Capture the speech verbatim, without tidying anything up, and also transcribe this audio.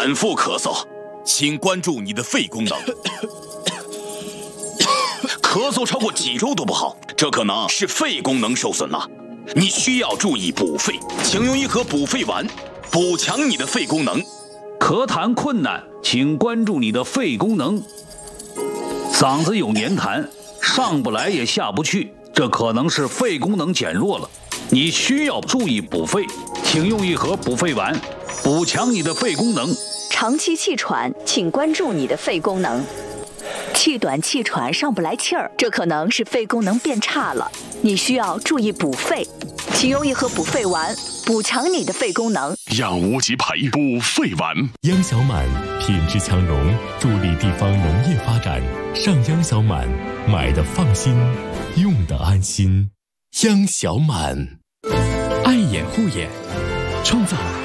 反复咳嗽，请关注你的肺功能。咳嗽超过几周都不好，这可能是肺功能受损了。你需要注意补肺，请用一盒补肺丸，补强你的肺功能。 咳痰困难，请关注你的肺功能。嗓子有黏痰，上不来也下不去，这可能是肺功能减弱了。你需要注意补肺，请用一盒补肺丸，补强你的肺功能。 长期气喘，请关注你的肺功能。气短气喘上不来气儿，这可能是肺功能变差了，你需要注意补肺，请用一盒补肺丸，补强你的肺功能。 养无极培补肺丸， 央小满品质强农，助力地方农业发展。上央小满，买的放心，用的安心。央小满， 爱眼护眼，创造